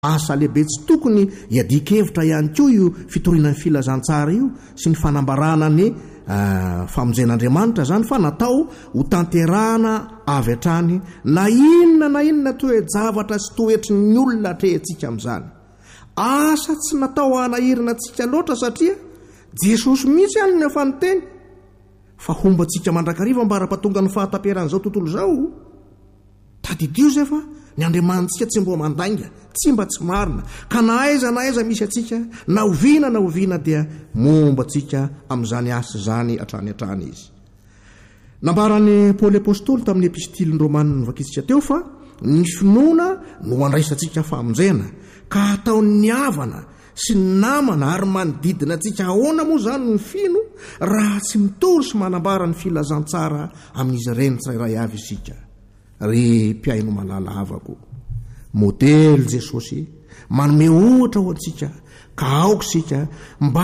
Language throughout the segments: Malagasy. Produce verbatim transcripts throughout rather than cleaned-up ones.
asa lehibe tsy tokony iadikevitra ihany koa io fitoriana ny filazantsara io sy ny fanambarana ny uh, famonjen'Andriamanitra zany fa natao ho tanterahana avy hatrany na inona na inona toe-javatra sy toetry ny olona atrehantsika amin'izany. Asa tsy natao hanahirana antsika loatra satria Jesosy mihitsy ihany no efa niteny fa hombantsika mandrakariva mba rapatonga ny fahataperan'izao tontolo izao. Tadidio zay fa ny Andriamanitsika tsy mbo mandainga, tsy mba tsy marina, ka na aiza na aiza misy atsika na oviana na oviana dia momba atsika amin'izany asa zany hatrany hatrany izy. Nambarany Paoly Apôstôly tamin'ny epistiliny Romanina novakitsika teo fa ny finoana no andraisantsika famonjena ka ataony havana sy ny namana ary manodidina atsika ahoana moa zany ny fino raha tsy mitory sy manambara ny filazantsara amin'izy ireny tsirairay avy isika. Ry mpiaino malala havako, modely Jesosy manome ohatra ho antsika ka aoka sika mba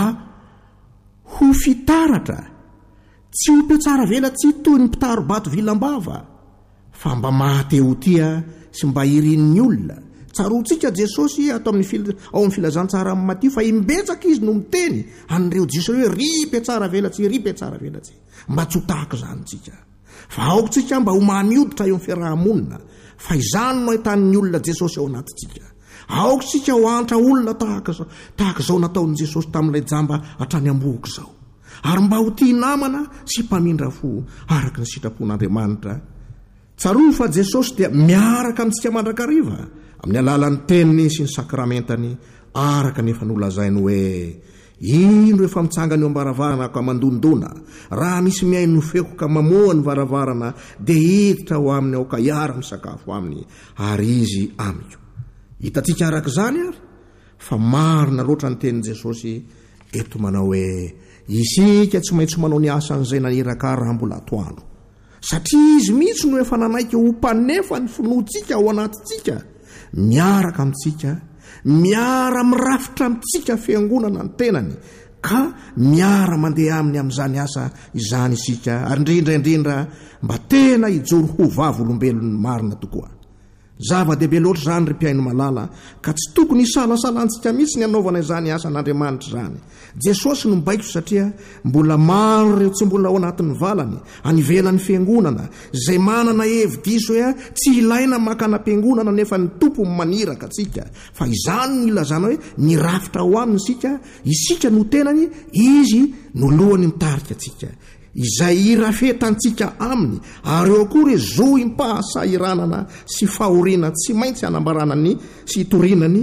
ho fitaratra, tsy ho petsara vela tsy toy ny mpitaro-bato vilambava fa mba mahateo tia sy mba irin'ny olona. Tsarotsika Jesosy ato amin'ny fil- ao amin'ny filazantsara amin'ny Matio fa imbetsaka izy no miteny an'ireo Jesosy hoe ry petsara velatsy, ry petsara velatsy, mba tsy ho tahaka zany tsika. Fa aokatsika mba ho mamioditra eo amin'ny fiarahamonina fa izany no ahitan'ny olona Jesosy ao anatintsika. Aokatsika ho antra olona tahaka zao, tahaka zao nataon'i Jesosy tamin'ilay jamba hatrany am-boky zao, ary mba ho tia namana sy mpamindra fo araka ny sitrapon'Andriamanitra. Tsaroa fa Jesosy dia miaraka amintsika mandrakariva amin'ny alalan'ny teniny sy ny sakramentany araka nefa nolazainy hoe ino efa mitsangana eo am-baravarana ka mandondona, raha misy miaino feko ka mamoa ny varavarana dia hiditra ho aminy ao ka hiara misakafo aminy ary izy amiko. Hitatsika araka izany ary fa marina loatra ny tenin'i Jesosy eto manao hoe isika tsy maintsy manao ny asan'izay naniraka raha mbola atoandro, satria izy mihitsy no efa nanaiky ho mpanefa ny finoantsika ao anatintsika, miaraka amintsika, miara mirafitra amintsika fiangonana ny tenany, ka miara mandeha aminy amin'izany asa izany isika, ary indrindra indrindra mba tena hijoro ho vavolombelon'ny marina tokoa. Zava-dehibe loatra zany ry mpiaino malala ka tsy tokony hisalasalantsika mihitsy ny anaovana izany asa n'Andriamanitra zany. Jesosy no mibaiko satria mbola maro ireo tsy mbola ao anatin'ny valany anivelan'ny fiangonana izay manana hevi-diso hoe tsy ilaina makana am-piangonana nefa ny tompo maniraka atsika, fa izany no ilazana hoe nirafitra ho aminy sika, isika no tenany, izy no lohany mitarika atsika, izay irafetantsika aminy, ary eo akory zo impahasahiranana sy fahoriana tsy maintsy anambarana ny sy hitorinany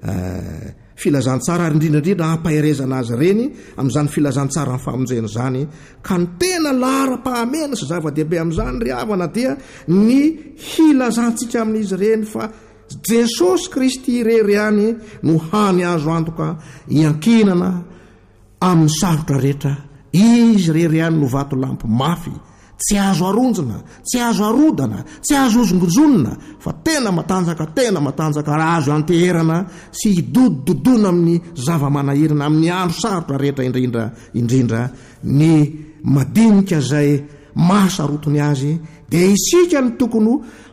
uh, filazantsara ary indrindrandrindra hampaherezana azy reny amin'izany filazantsara ny famonjena zany. Ka ny tena lara-pahamena sy zava-dehibe amin'izany ry havana dia ny hilazantsika amin'izy reny fa Jesosy Kristy irery ihany no hany azo antoka iankinana amin'ny sarotra rehetra. Izy rery ihany no vato lampy mafy, tsy azo aronjona, tsy azo arodana, tsy azo ozongojonona, fa tena matanjaka, tena matanjaka, raha azo anteherana sy hidododona amin'ny zava-manahirana amin'ny andro sarotra rehetra indrindra indrindra. Ny madinika zay mahasarotony azy dia isika ny tokony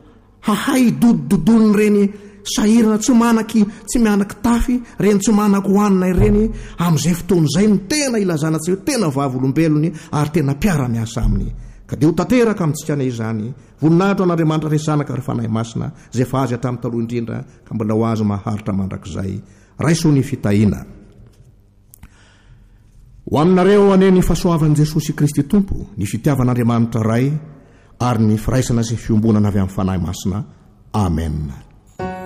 hahay dododonony reny sahirana tsy manaky tsy mianaky tafy reny tsy manaky hoanina ireny amin'izay fotoana izay no tena ilazana tsy hoe tena vavolombelony ary tena mpiara-miasa aminy. Ka dia ho tanteraka amintsika na izany voninahitra an'Andriamanitra resanaka ary fanahy masina zay fa azy hatamin'ny taloha indrindra ka mbola ho azy maharitra mandrakizay. Raiso ny fitahiana ho aminareo ane ny fahasoavan'i Jesosy Kristy Tompo, ny fitiavan'Andriamanitra ray ary ny firaisana sy fiombonana avy amin'ny fanahy masina. Amen.